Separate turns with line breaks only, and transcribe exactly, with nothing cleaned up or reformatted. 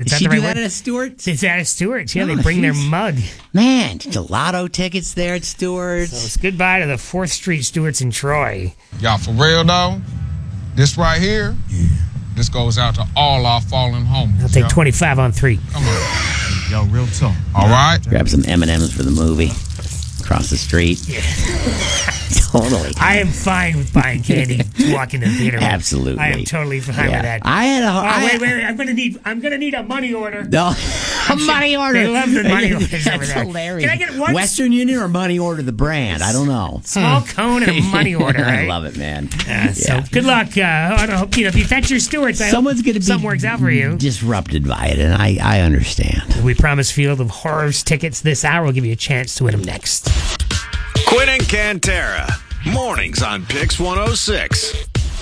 Is that
she
the right
do that
word?
at a Stewart's?
It's at a Stewart's. Yeah,
Oh,
they bring their
geez.
mug.
Man, gelato tickets there at Stewart's.
So it's goodbye to the fourth Street Stewart's in Troy.
Y'all, for real, though, this right here, this goes out to all our fallen homies.
I'll take
yo.
twenty-five on three.
Come on. Yo, real talk. All right?
Grab some M and M's for the movie. Across the street.
Yeah.
Totally.
I am fine with buying candy walking to the theater.
Absolutely.
I am totally fine
Yeah.
with that.
I had a.
Oh,
I,
wait, wait, wait. I'm gonna need. I'm gonna need a money order.
No, a money order.
They love the money orders over
That's
there.
hilarious.
Can I get one
Western Union or money order the brand? I don't know.
small cone and a money order?
I
Right?
love it, man.
Uh, so
Yeah.
good luck. Uh, I hope you know if that's your Stewart's. I
Someone's
hope
going to be
something works out for you.
disrupted by it, and I, I understand.
We promise Field of Horrors tickets this hour. We'll give you a chance to win them next.
Quinn and Cantera. Mornings on Pix one oh six.